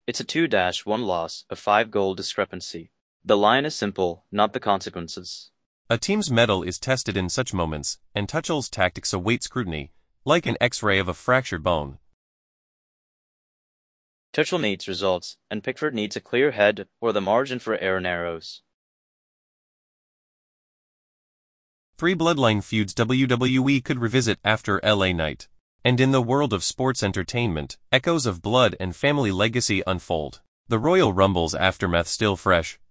It's a 2-1 loss, a 5-goal discrepancy. The line is simple, not the consequences. A team's mettle is tested in such moments, and Tuchel's tactics await scrutiny, like an X-ray of a fractured bone. Tuchel needs results, and Pickford needs a clear head, or the margin for error narrows. 3 bloodline feuds WWE could revisit after LA Knight. And in the world of sports entertainment, echoes of blood and family legacy unfold. The Royal Rumble's aftermath still fresh,